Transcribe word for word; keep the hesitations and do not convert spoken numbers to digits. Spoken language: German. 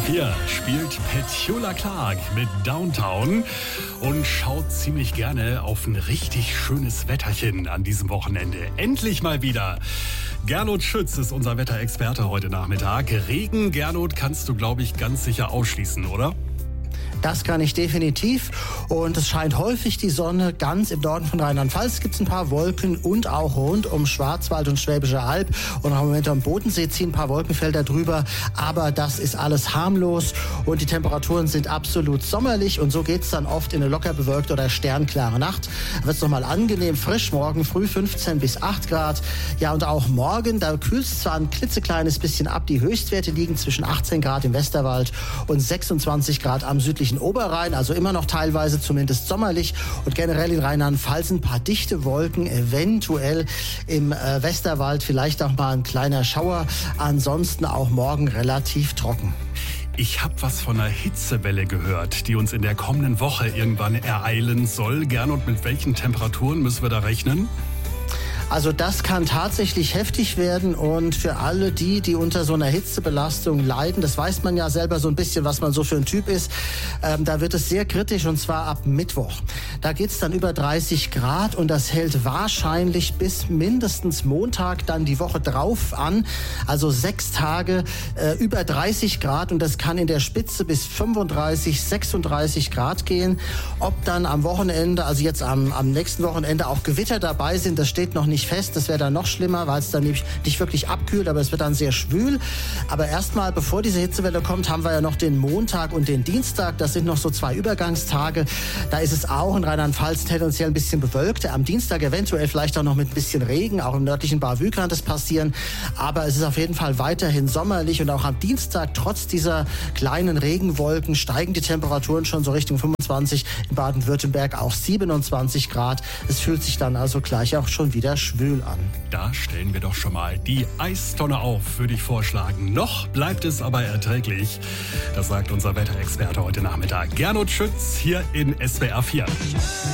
vier spielt Petula Clark mit Downtown und schaut ziemlich gerne auf ein richtig schönes Wetterchen an diesem Wochenende. Endlich mal wieder. Gernot Schütz ist unser Wetterexperte heute Nachmittag. Regen, Gernot, kannst du, glaube ich, ganz sicher ausschließen, oder? Das kann ich definitiv. Und es scheint häufig die Sonne. Ganz im Norden von Rheinland-Pfalz gibt es ein paar Wolken und auch rund um Schwarzwald und Schwäbische Alb. Und auch im Moment am Bodensee ziehen ein paar Wolkenfelder drüber. Aber das ist alles harmlos und die Temperaturen sind absolut sommerlich. Und so geht es dann oft in eine locker bewölkte oder sternklare Nacht. Da wird es nochmal angenehm frisch. Morgen früh fünfzehn bis acht Grad. Ja, und auch morgen, da kühlt es zwar ein klitzekleines bisschen ab. Die Höchstwerte liegen zwischen achtzehn Grad im Westerwald und sechsundzwanzig Grad am südlichen Oberrhein, also immer noch teilweise zumindest sommerlich und generell in Rheinland-Pfalz ein paar dichte Wolken, eventuell im äh, Westerwald vielleicht auch mal ein kleiner Schauer, ansonsten auch morgen relativ trocken. Ich habe was von einer Hitzewelle gehört, die uns in der kommenden Woche irgendwann ereilen soll. Gernot, mit welchen Temperaturen müssen wir da rechnen? Also das kann tatsächlich heftig werden und für alle die, die unter so einer Hitzebelastung leiden, das weiß man ja selber so ein bisschen, was man so für ein Typ ist, ähm, da wird es sehr kritisch und zwar ab Mittwoch. Da geht's dann über dreißig Grad und das hält wahrscheinlich bis mindestens Montag dann die Woche drauf an. Also sechs Tage äh, über dreißig Grad und das kann in der Spitze bis fünfunddreißig, sechsunddreißig Grad gehen. Ob dann am Wochenende, also jetzt am, am nächsten Wochenende auch Gewitter dabei sind, das steht noch nicht fest. Das wäre dann noch schlimmer, weil es dann nämlich nicht wirklich abkühlt, aber es wird dann sehr schwül. Aber erstmal, bevor diese Hitzewelle kommt, haben wir ja noch den Montag und den Dienstag. Das sind noch so zwei Übergangstage. Da ist es auch in Rheinland-Pfalz tendenziell ein bisschen bewölkt. Am Dienstag eventuell vielleicht auch noch mit ein bisschen Regen. Auch im nördlichen Bar-Wühl kann das passieren. Aber es ist auf jeden Fall weiterhin sommerlich. Und auch am Dienstag, trotz dieser kleinen Regenwolken, steigen die Temperaturen schon so Richtung fünfundzwanzig. In Baden-Württemberg auch siebenundzwanzig Grad. Es fühlt sich dann also gleich auch schon wieder schwül an. Da stellen wir doch schon mal die Eistonne auf, würde ich vorschlagen. Noch bleibt es aber erträglich. Das sagt unser Wetterexperte heute Nachmittag, Gernot Schütz, hier in S W R vier.